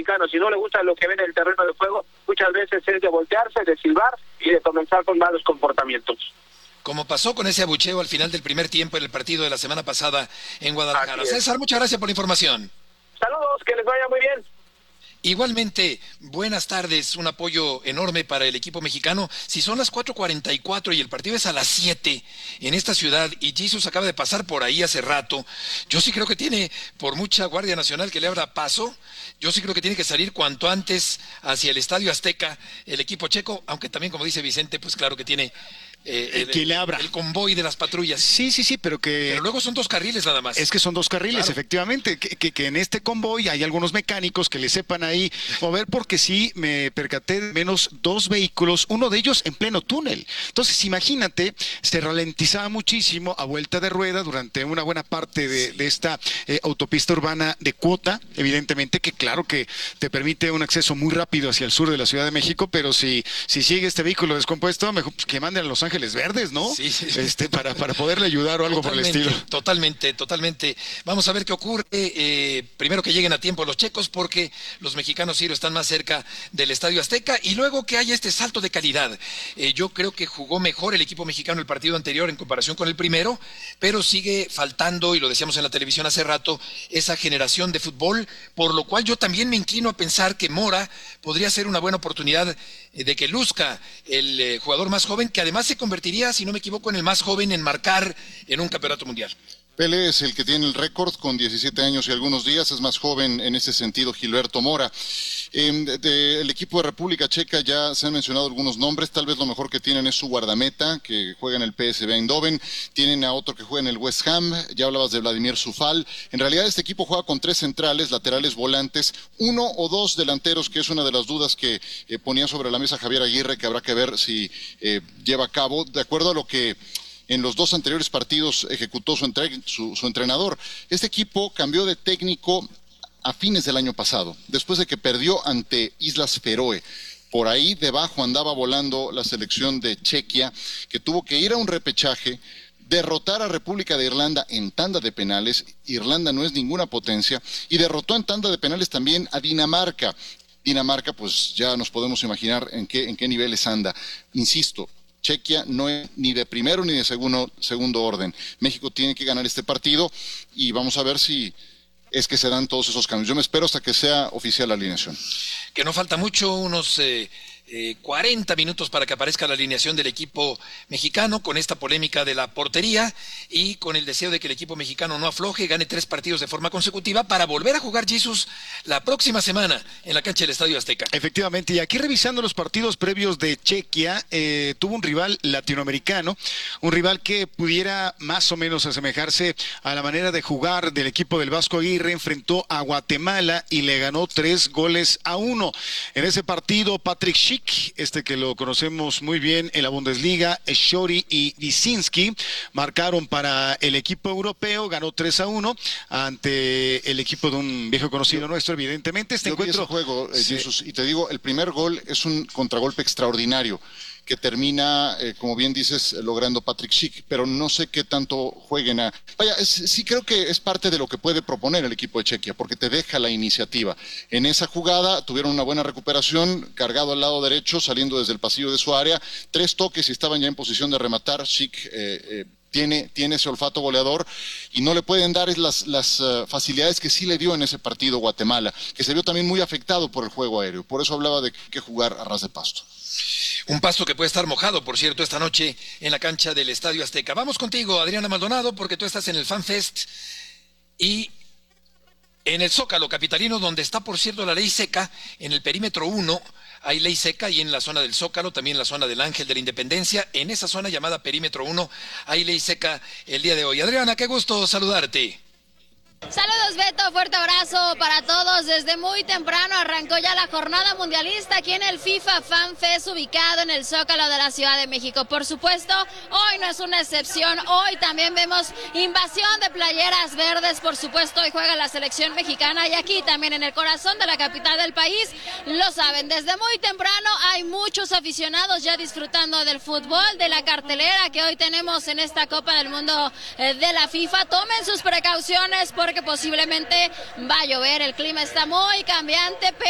mexicano, si no le gusta lo que ve en el terreno de juego, muchas veces es de voltearse, de silbar y de comenzar con malos comportamientos. Como pasó con ese abucheo al final del primer tiempo en el partido de la semana pasada en Guadalajara. César, muchas gracias por la información. Saludos, que les vaya muy bien. Igualmente, buenas tardes, un apoyo enorme para el equipo mexicano. Si son las 4:44 y el partido es a las 7 en esta ciudad y Jesus acaba de pasar por ahí hace rato, yo sí creo que tiene, por mucha Guardia Nacional que le abra paso, yo sí creo que tiene que salir cuanto antes hacia el Estadio Azteca el equipo checo, aunque también, como dice Vicente, pues claro que tiene que le abra el convoy de las patrullas. Sí, pero luego son 2 carriles nada más. Es que son 2 carriles, claro. Efectivamente, que en este convoy hay algunos mecánicos que le sepan ahí mover, porque sí me percaté de menos 2 vehículos, uno de ellos en pleno túnel. Entonces, imagínate, se ralentizaba muchísimo a vuelta de rueda durante una buena parte de esta autopista urbana de cuota, evidentemente, que claro que te permite un acceso muy rápido hacia el sur de la Ciudad de México, pero si sigue este vehículo descompuesto, mejor pues, que manden a Los Ángeles Verdes, ¿no? Sí. Para poderle ayudar o algo por el estilo. Totalmente. Vamos a ver qué ocurre. Primero que lleguen a tiempo los checos, porque los mexicanos sí están más cerca del Estadio Azteca, y luego que haya este salto de calidad. Yo creo que jugó mejor el equipo mexicano el partido anterior en comparación con el primero, pero sigue faltando, y lo decíamos en la televisión hace rato, esa generación de fútbol, por lo cual yo también me inclino a pensar que Mora podría ser una buena oportunidad de que luzca el jugador más joven, que además se convertiría, si no me equivoco, en el más joven en marcar en un campeonato mundial. Pelé es el que tiene el récord con 17 años y algunos días, es más joven en ese sentido Gilberto Mora. Del equipo de República Checa ya se han mencionado algunos nombres, tal vez lo mejor que tienen es su guardameta, que juega en el PSV Eindhoven, tienen a otro que juega en el West Ham, ya hablabas de Vladimir Sufal. En realidad este equipo juega con 3 centrales, laterales, volantes, 1 o 2 delanteros, que es una de las dudas que ponía sobre la mesa Javier Aguirre, que habrá que ver si lleva a cabo, de acuerdo a lo que en los 2 anteriores partidos ejecutó su entrenador. Este equipo cambió de técnico a fines del año pasado, después de que perdió ante Islas Feroe. Por ahí debajo andaba volando la selección de Chequia, que tuvo que ir a un repechaje, derrotar a República de Irlanda en tanda de penales. Irlanda no es ninguna potencia, y derrotó en tanda de penales también a Dinamarca. Dinamarca, pues ya nos podemos imaginar en qué niveles anda. Insisto, Chequia no es ni de primero ni de segundo orden. México tiene que ganar este partido y vamos a ver si es que se dan todos esos cambios. Yo me espero hasta que sea oficial la alineación. Que no falta mucho, unos 40 minutos para que aparezca la alineación del equipo mexicano, con esta polémica de la portería y con el deseo de que el equipo mexicano no afloje, gane 3 partidos de forma consecutiva para volver a jugar Jesus la próxima semana en la cancha del Estadio Azteca. Efectivamente, y aquí revisando los partidos previos de Chequia, tuvo un rival latinoamericano, un rival que pudiera más o menos asemejarse a la manera de jugar del equipo del Vasco Aguirre. Enfrentó a Guatemala y le ganó 3-1. En ese partido, Patrick Schick, que lo conocemos muy bien en la Bundesliga, Schori y Wisinski marcaron para el equipo europeo, ganó 3-1 ante el equipo de un viejo conocido nuestro, evidentemente. Yo vi ese juego, Jesus, y te digo, el primer gol es un contragolpe extraordinario que termina, como bien dices, logrando Patrick Schick, pero no sé qué tanto jueguen a... Vaya, sí creo que es parte de lo que puede proponer el equipo de Chequia, porque te deja la iniciativa. En esa jugada tuvieron una buena recuperación, cargado al lado derecho, saliendo desde el pasillo de su área, 3 toques y estaban ya en posición de rematar. Schick tiene ese olfato goleador y no le pueden dar las facilidades que sí le dio en ese partido Guatemala, que se vio también muy afectado por el juego aéreo. Por eso hablaba de que hay que jugar a ras de pasto. Un pasto que puede estar mojado, por cierto, esta noche en la cancha del Estadio Azteca. Vamos contigo, Adriana Maldonado, porque tú estás en el FanFest y en el Zócalo capitalino, donde está, por cierto, la ley seca. En el perímetro 1 hay ley seca, y en la zona del Zócalo, también en la zona del Ángel de la Independencia, en esa zona llamada perímetro 1, hay ley seca el día de hoy. Adriana, qué gusto saludarte. Saludos, Beto, fuerte abrazo para todos. Desde muy temprano arrancó ya la jornada mundialista aquí en el FIFA Fan Fest, ubicado en el Zócalo de la Ciudad de México. Por supuesto, hoy no es una excepción. Hoy también vemos invasión de playeras verdes. Por supuesto, hoy juega la selección mexicana, y aquí también en el corazón de la capital del país, lo saben, desde muy temprano hay muchos aficionados ya disfrutando del fútbol, de la cartelera que hoy tenemos en esta Copa del Mundo de la FIFA. Tomen sus precauciones porque posiblemente va a llover, el clima está muy cambiante, pero